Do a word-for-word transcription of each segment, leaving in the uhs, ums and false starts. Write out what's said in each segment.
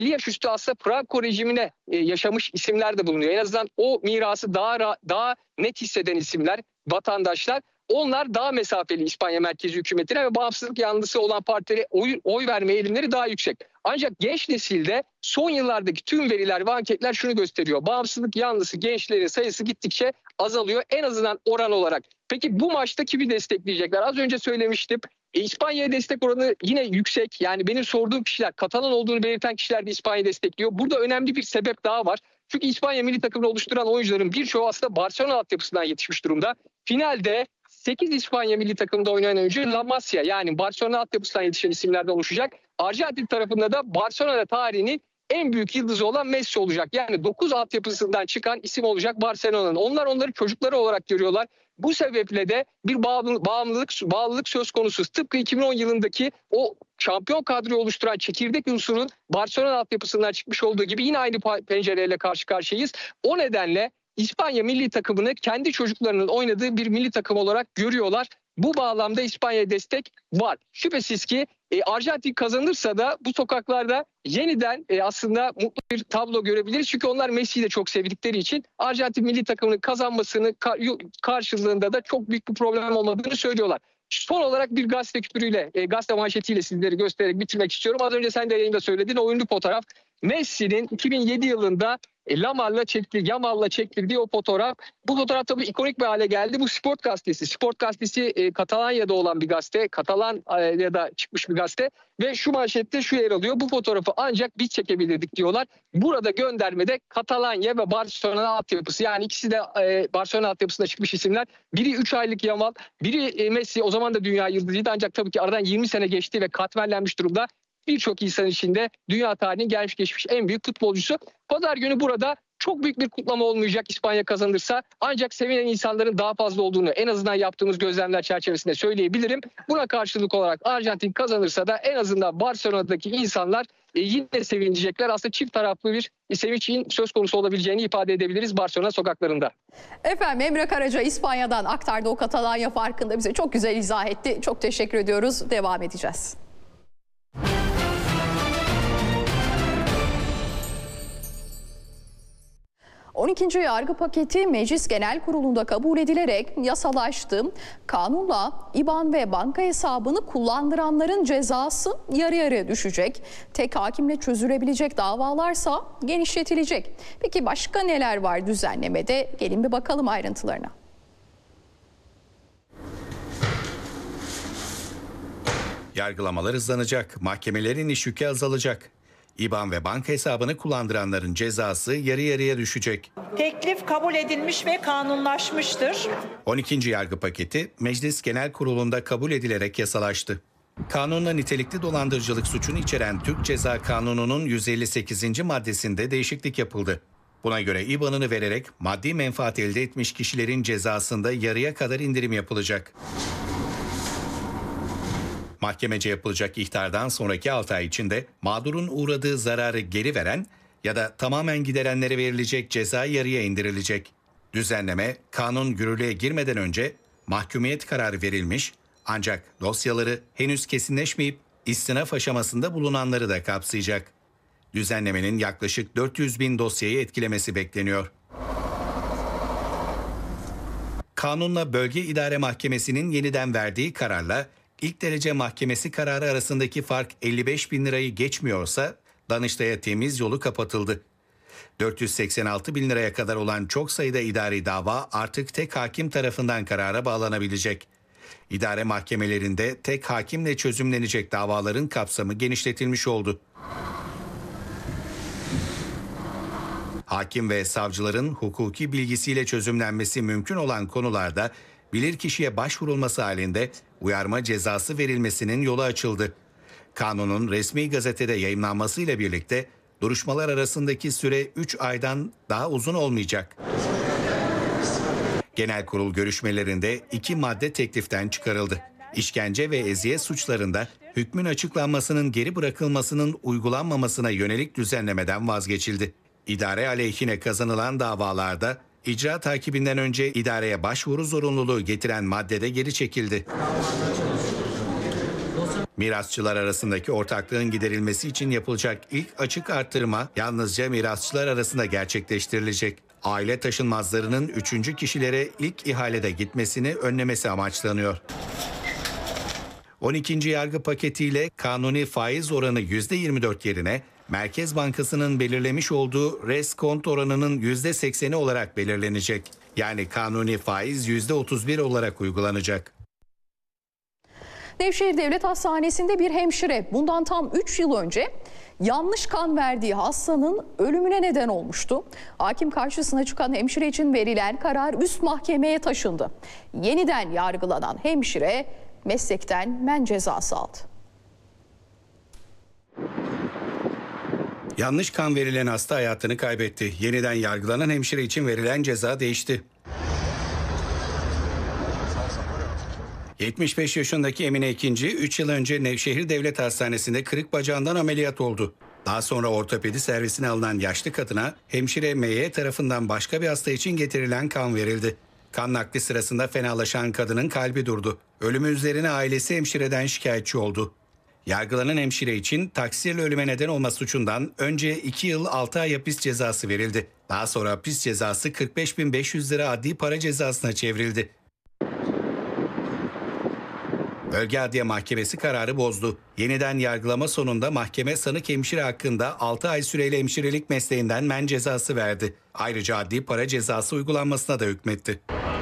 elli yaş üstü aslında Franco rejimine e, yaşamış isimler de bulunuyor. En azından o mirası daha daha net hisseden isimler, vatandaşlar. Onlar daha mesafeli İspanya merkezi hükümetine ve bağımsızlık yanlısı olan partilere oy, oy verme eğilimleri daha yüksek. Ancak genç nesilde son yıllardaki tüm veriler ve anketler şunu gösteriyor. Bağımsızlık yanlısı gençlerin sayısı gittikçe azalıyor, en azından oran olarak. Peki bu maçta kimi destekleyecekler? Az önce söylemiştim. E, İspanya'ya destek oranı yine yüksek. Yani benim sorduğum kişiler, Katalan olduğunu belirten kişiler de İspanya'yı destekliyor. Burada önemli bir sebep daha var. Çünkü İspanya milli takımını oluşturan oyuncuların birçoğu aslında Barcelona altyapısından yetişmiş durumda. Finalde sekiz İspanya milli takımında oynayan oyuncu La Masia, yani Barcelona altyapısından yetişen isimlerden oluşacak. Arjantin tarafında da Barcelona tarihinin en büyük yıldızı olan Messi olacak. Yani dokuz altyapısından çıkan isim olacak Barcelona'nın. Onlar onları çocukları olarak görüyorlar. Bu sebeple de bir bağımlılık, bağımlılık, bağlılık söz konusu. Tıpkı iki bin on yılındaki o şampiyon kadroyu oluşturan çekirdek unsurun Barcelona altyapısından çıkmış olduğu gibi yine aynı pencereyle karşı karşıyayız. O nedenle İspanya milli takımını kendi çocuklarının oynadığı bir milli takım olarak görüyorlar. Bu bağlamda İspanya'ya destek var. Şüphesiz ki e, Arjantin kazanırsa da bu sokaklarda yeniden e, aslında mutlu bir tablo görebiliriz. Çünkü onlar Messi'yi de çok sevdikleri için Arjantin milli takımının kazanmasını karşılığında da çok büyük bir problem olmadığını söylüyorlar. Son olarak bir gazete küpürüyle, e, gazete manşetiyle sizleri göstererek bitirmek istiyorum. Az önce sen de yayında söylediğin oyunlu fotoğraf. Messi'nin iki bin yedi yılında e, Lamal'la çektirdiği, Yamal'la çektirdiği o fotoğraf. Bu fotoğraf tabii ikonik bir hale geldi. Bu Sport gazetesi. Sport gazetesi e, Katalanya'da olan bir gazete. Katalanya'da çıkmış bir gazete. Ve şu manşette şu yer alıyor. Bu fotoğrafı ancak biz çekebilirdik diyorlar. Burada göndermede Katalanya ve Barcelona altyapısı. Yani ikisi de e, Barcelona altyapısında çıkmış isimler. Biri üç aylık Yamal, biri e, Messi. O zaman da dünya yıldızıydı. Ancak tabii ki aradan yirmi sene geçti ve katmerlenmiş durumda. Birçok insan içinde dünya tarihinin gelmiş geçmiş en büyük futbolcusu. Pazar günü burada çok büyük bir kutlama olmayacak İspanya kazanırsa. Ancak sevinen insanların daha fazla olduğunu en azından yaptığımız gözlemler çerçevesinde söyleyebilirim. Buna karşılık olarak Arjantin kazanırsa da en azından Barcelona'daki insanlar e, yine sevinecekler. Aslında çift taraflı bir sevinçin söz konusu olabileceğini ifade edebiliriz Barcelona sokaklarında. Efendim, Emre Karaca İspanya'dan aktardı, o Katalanya farkında bize çok güzel izah etti. Çok teşekkür ediyoruz. Devam edeceğiz. on ikinci yargı paketi Meclis Genel Kurulu'nda kabul edilerek yasalaştı. Kanunla İBAN ve banka hesabını kullandıranların cezası yarı yarıya düşecek. Tek hakimle çözülebilecek davalarsa genişletilecek. Peki başka neler var düzenlemede? Gelin bir bakalım ayrıntılarına. Yargılamalar hızlanacak, mahkemelerin iş yükü azalacak. İBAN ve banka hesabını kullandıranların cezası yarı yarıya düşecek. Teklif kabul edilmiş ve kanunlaşmıştır. on ikinci yargı paketi Meclis Genel Kurulu'nda kabul edilerek yasalaştı. Kanunla nitelikli dolandırıcılık suçunu içeren Türk Ceza Kanunu'nun yüz elli sekizinci maddesinde değişiklik yapıldı. Buna göre İBAN'ını vererek maddi menfaat elde etmiş kişilerin cezasında yarıya kadar indirim yapılacak. Mahkemece yapılacak ihtardan sonraki altı ay içinde mağdurun uğradığı zararı geri veren ya da tamamen giderenlere verilecek ceza yarıya indirilecek. Düzenleme kanun yürürlüğe girmeden önce mahkumiyet kararı verilmiş ancak dosyaları henüz kesinleşmeyip istinaf aşamasında bulunanları da kapsayacak. Düzenlemenin yaklaşık dört yüz bin dosyayı etkilemesi bekleniyor. Kanunla Bölge İdare Mahkemesi'nin yeniden verdiği kararla İlk derece mahkemesi kararı arasındaki fark elli beş bin lirayı geçmiyorsa Danıştay'a temiz yolu kapatıldı. dört yüz seksen altı bin liraya kadar olan çok sayıda idari dava artık tek hakim tarafından karara bağlanabilecek. İdare mahkemelerinde tek hakimle çözümlenecek davaların kapsamı genişletilmiş oldu. Hakim ve savcıların hukuki bilgisiyle çözümlenmesi mümkün olan konularda bilirkişiye başvurulması halinde uyarma cezası verilmesinin yolu açıldı. Kanunun resmi gazetede yayımlanmasıyla birlikte duruşmalar arasındaki süre üç aydan daha uzun olmayacak. Genel kurul görüşmelerinde iki madde tekliften çıkarıldı. İşkence ve eziyet suçlarında hükmün açıklanmasının geri bırakılmasının uygulanmamasına yönelik düzenlemeden vazgeçildi. İdare aleyhine kazanılan davalarda icra takibinden önce idareye başvuru zorunluluğu getiren maddede geri çekildi. Mirasçılar arasındaki ortaklığın giderilmesi için yapılacak ilk açık artırma yalnızca mirasçılar arasında gerçekleştirilecek. Aile taşınmazlarının üçüncü kişilere ilk ihalede gitmesini önlemesi amaçlanıyor. on ikinci yargı paketiyle kanuni faiz oranı yüzde yirmi dört yerine Merkez Bankası'nın belirlemiş olduğu reskont oranının yüzde sekseni olarak belirlenecek. Yani kanuni faiz yüzde otuz bir olarak uygulanacak. Nevşehir Devlet Hastanesi'nde bir hemşire bundan tam üç yıl önce yanlış kan verdiği hastanın ölümüne neden olmuştu. Hakim karşısına çıkan hemşire için verilen karar üst mahkemeye taşındı. Yeniden yargılanan hemşire meslekten men cezası aldı. Yanlış kan verilen hasta hayatını kaybetti. Yeniden yargılanan hemşire için verilen ceza değişti. yetmiş beş yaşındaki Emine Ekinci üç yıl önce Nevşehir Devlet Hastanesi'nde kırık bacağından ameliyat oldu. Daha sonra ortopedi servisine alınan yaşlı kadına hemşire M Y tarafından başka bir hasta için getirilen kan verildi. Kan nakli sırasında fenalaşan kadının kalbi durdu. Ölümü üzerine ailesi hemşireden şikayetçi oldu. Yargılanan hemşire için taksirle ölüme neden olma suçundan önce iki yıl altı ay hapis cezası verildi. Daha sonra hapis cezası kırk beş bin beş yüz lira adli para cezasına çevrildi. Bölge Adliye Mahkemesi kararı bozdu. Yeniden yargılama sonunda mahkeme sanık hemşire hakkında altı ay süreyle hemşirelik mesleğinden men cezası verdi. Ayrıca adli para cezası uygulanmasına da hükmetti.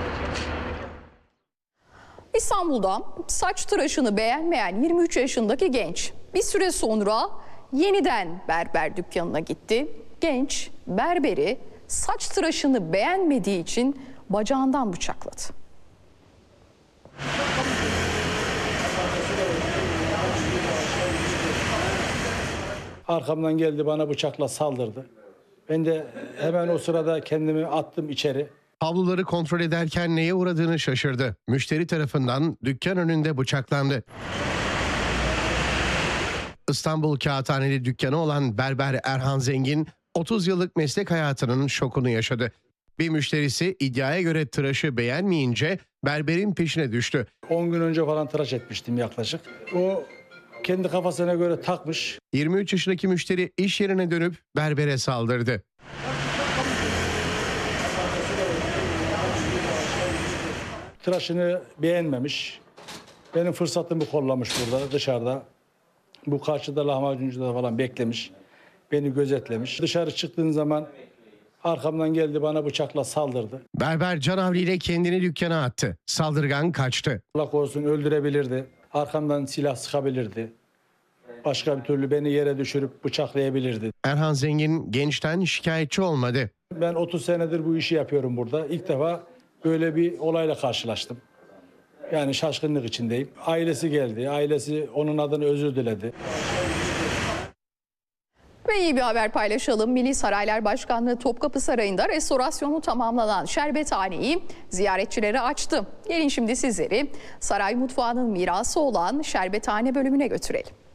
İstanbul'da saç tıraşını beğenmeyen yirmi üç yaşındaki genç bir süre sonra yeniden berber dükkanına gitti. Genç berberi saç tıraşını beğenmediği için bacağından bıçakladı. Arkamdan geldi, bana bıçakla saldırdı. Ben de hemen o sırada kendimi attım içeri. Havluları kontrol ederken neye uğradığını şaşırdı. Müşteri tarafından dükkan önünde bıçaklandı. İstanbul Kağıthaneli dükkanı olan berber Erhan Zengin otuz yıllık meslek hayatının şokunu yaşadı. Bir müşterisi iddiaya göre tıraşı beğenmeyince berberin peşine düştü. on gün önce falan tıraş etmiştim yaklaşık. O kendi kafasına göre takmış. yirmi üç yaşındaki müşteri iş yerine dönüp berbere saldırdı. Tıraşını beğenmemiş. Benim fırsatımı kollamış burada dışarıda. Bu karşıda lahmacuncuda falan beklemiş. Beni gözetlemiş. Dışarı çıktığın zaman arkamdan geldi, bana bıçakla saldırdı. Berber canavliyle kendini dükkana attı. Saldırgan kaçtı. Allah korusun öldürebilirdi. Arkamdan silah sıkabilirdi. Başka bir türlü beni yere düşürüp bıçaklayabilirdi. Erhan Zengin gençten şikayetçi olmadı. Ben otuz senedir bu işi yapıyorum burada. İlk defa böyle bir olayla karşılaştım. Yani şaşkınlık içindeyim. Ailesi geldi. Ailesi onun adına özür diledi. Ve iyi bir haber paylaşalım. Milli Saraylar Başkanlığı Topkapı Sarayı'nda restorasyonu tamamlanan Şerbethane'yi ziyaretçilere açtı. Gelin şimdi sizleri saray mutfağının mirası olan Şerbethane bölümüne götürelim.